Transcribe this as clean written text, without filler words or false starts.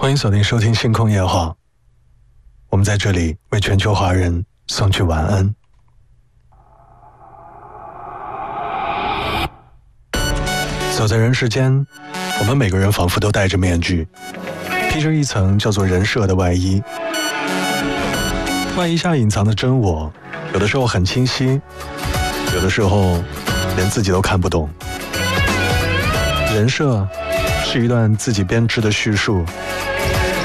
欢迎锁定收听星空夜话，我们在这里为全球华人送去晚安。走在人世间，我们每个人仿佛都戴着面具，披着一层叫做人设的外衣。外衣下隐藏的真我，有的时候很清晰，有的时候连自己都看不懂。人设是一段自己编织的叙述，